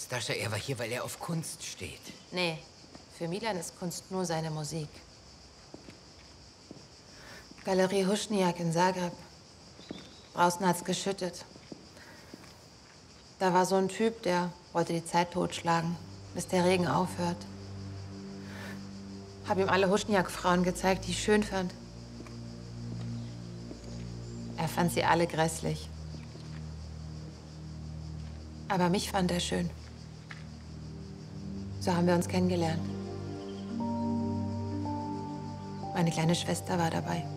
Stascha, er war hier, weil er auf Kunst steht. Nee, für Milan ist Kunst nur seine Musik. Galerie Huschniak in Zagreb. Draußen hat's geschüttet. Da war so ein Typ, der wollte die Zeit totschlagen, bis der Regen aufhört. Hab ihm alle Huschniak-Frauen gezeigt, die ich schön fand. Er fand sie alle grässlich. Aber mich fand er schön. So haben wir uns kennengelernt. Meine kleine Schwester war dabei.